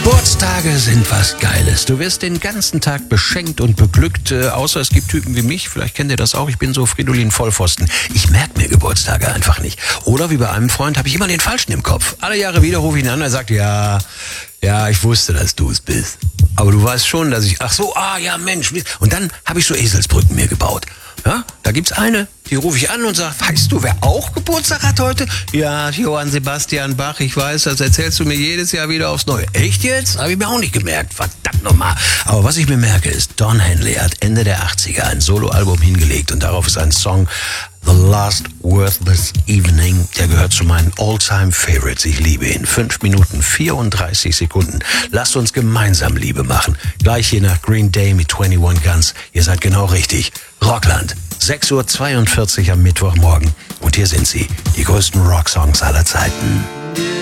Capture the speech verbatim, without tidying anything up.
Geburtstage sind was Geiles. Du wirst den ganzen Tag beschenkt und beglückt, äh, außer es gibt Typen wie mich, vielleicht kennt ihr das auch, ich bin so Fridolin Vollpfosten. Ich merke mir Geburtstage einfach nicht. Oder wie bei einem Freund habe ich immer den Falschen im Kopf. Alle Jahre wieder rufe ich ihn an, er sagt, ja, ja, ich wusste, dass du es bist. Aber du weißt schon, dass ich, ach so, ah ja Mensch. Und dann habe ich so Eselsbrücken mir gebaut. Ja, da gibt's eine, die rufe ich an und sage, weißt du, wer auch Geburtstag hat heute? Ja, Johann Sebastian Bach, ich weiß, das erzählst du mir jedes Jahr wieder aufs Neue. Echt jetzt? Habe ich mir auch nicht gemerkt, verdammt nochmal. Aber was ich mir merke ist, Don Henley hat Ende der achtziger ein Soloalbum hingelegt und darauf ist ein Song The Last Worthless Evening, der gehört zu meinen All-Time Favorites. Ich liebe ihn. fünf Minuten vierunddreißig Sekunden. Lasst uns gemeinsam Liebe machen. Gleich hier nach Green Day mit einundzwanzig Guns. Ihr seid genau richtig. Rockland. sechs Uhr zweiundvierzig am Mittwochmorgen. Und hier sind sie, die größten Rocksongs aller Zeiten.